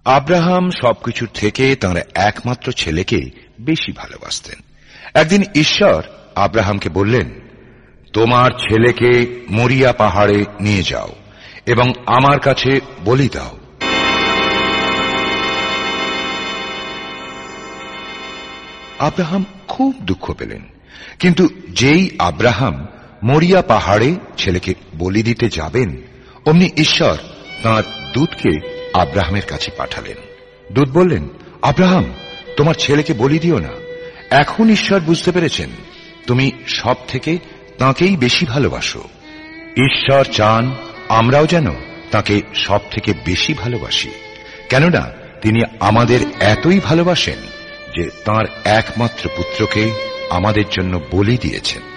Abraham সবকিছুর থেকে তাঁর একমাত্র ছেলেকে বেশি ভালোবাসতেন। একদিন ঈশ্বর আব্রাহামকে বললেন, তোমার ছেলেকে মরিয়া পাহাড়ে নিয়ে যাও এবং আমার কাছে বলি দাও। আব্রাহাম খুব দুঃখ পেলেন, কিন্তু যেই আব্রাহাম মরিয়া পাহাড়ে ছেলেকে বলি দিতে যাবেন, অমনি ঈশ্বর তাঁর দূতকে আব্রাহামের কাছে পাঠালেন। দূত বললেন, আব্রাহাম, তোমার ছেলেকে বলি দিও না। এখন ঈশ্বর বুঝতে পেরেছেন তুমি সব থেকে তাঁকেই বেশি ভালোবাসো। ঈশ্বর চান আমরাও যেন তাঁকে সব থেকে বেশি ভালোবাসি, কেননা তিনি আমাদের এতই ভালোবাসেন যে তাঁর একমাত্র পুত্রকে আমাদের জন্য বলি দিয়েছেন।